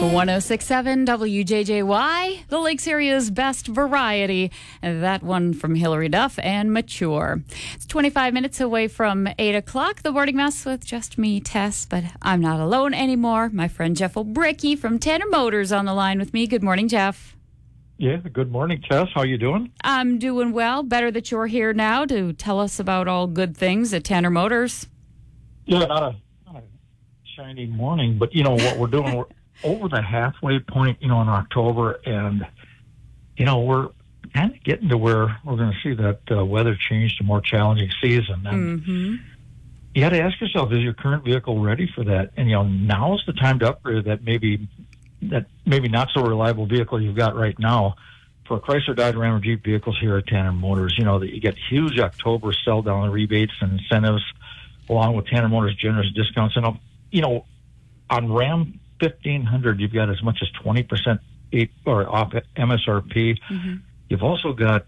106.7 WJJY, the Lakes area's best variety. That one from Hillary Duff and Mature. It's 25 minutes away from 8 o'clock. The Morning Mess with just me, Tess, but I'm not alone anymore. My friend Jeff O'Bricky from Tanner Motors on the line with me. Good morning, Jeff. Yeah, good morning, Tess. How you doing? I'm doing well. Better that you're here now to tell us about all good things at Tanner Motors. Yeah, not a shiny morning, but you know what we're doing. We're over the halfway point, in October, and we're kind of getting to where we're going to see that weather change to more challenging season. And you got to ask yourself, is your current vehicle ready for that? And now's the time to upgrade that maybe not so reliable vehicle you've got right now. For Chrysler, Dodge, Ram, or Jeep vehicles here at Tanner Motors, that you get huge October sell down rebates and incentives, along with Tanner Motors generous discounts. And on Ram 1500, you've got as much as 20% off MSRP. You've also got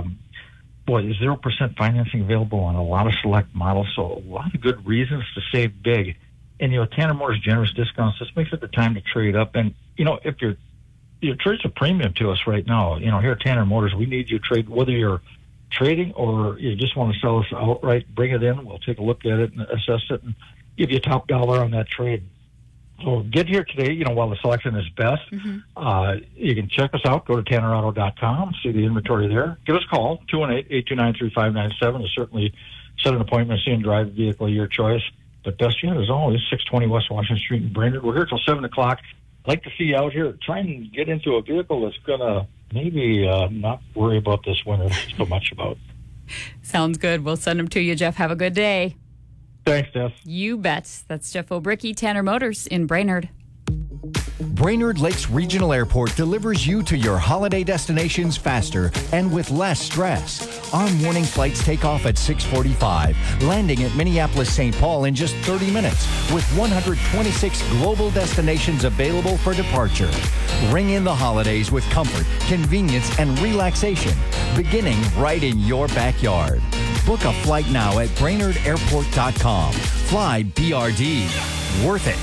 0% financing available on a lot of select models, so a lot of good reasons to save big. And Tanner Motors generous discounts, this makes it the time to trade up. And if your trade's a premium to us right now, here at Tanner Motors, we need you to trade, whether you're trading or you just want to sell us outright. Bring it in, we'll take a look at it and assess it and give you top dollar on that trade. So get here today, while the selection is best. You can check us out. Go to TannerAuto.com, see the inventory there. Give us a call, 218-829-3597. To certainly set an appointment, see and drive a vehicle of your choice. But best yet, as always, 620 West Washington Street in Brainerd. We're here till 7 o'clock. I'd like to see you out here. Try and get into a vehicle that's going to maybe not worry about this winter so much about. Sounds good. We'll send them to you, Jeff. Have a good day. Thanks, Jeff. You bet. That's Jeff O'Bricky, Tanner Motors in Brainerd. Brainerd Lakes Regional Airport delivers you to your holiday destinations faster and with less stress. Our morning flights take off at 6:45, landing at Minneapolis-St. Paul in just 30 minutes, with 126 global destinations available for departure. Ring in the holidays with comfort, convenience, and relaxation, beginning right in your backyard. Book a flight now at BrainerdAirport.com. Fly BRD. Worth it.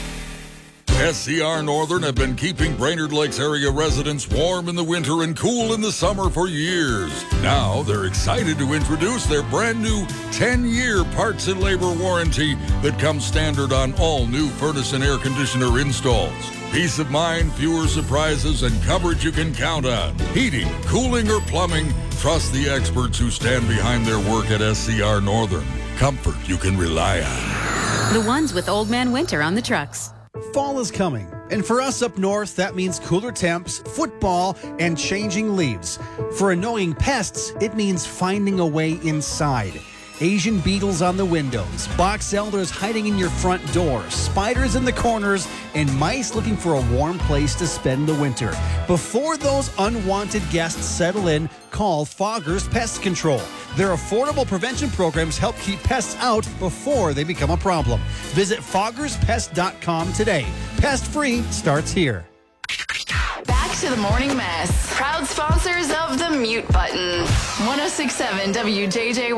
SCR Northern have been keeping Brainerd Lakes area residents warm in the winter and cool in the summer for years. Now they're excited to introduce their brand new 10-year parts and labor warranty that comes standard on all new furnace and air conditioner installs. Peace of mind, fewer surprises, and coverage you can count on. Heating, cooling, or plumbing, trust the experts who stand behind their work at SCR Northern. Comfort you can rely on. The ones with Old Man Winter on the trucks. Fall is coming, and for us up north, that means cooler temps, football, and changing leaves. For annoying pests, it means finding a way inside. Asian beetles on the windows, box elders hiding in your front door, spiders in the corners, and mice looking for a warm place to spend the winter. Before those unwanted guests settle in, call Foggers Pest Control. Their affordable prevention programs help keep pests out before they become a problem. Visit foggerspest.com today. Pest-free starts here. Back to the Morning Mess. Proud sponsors of the Mute Button. 106.7 WJJY.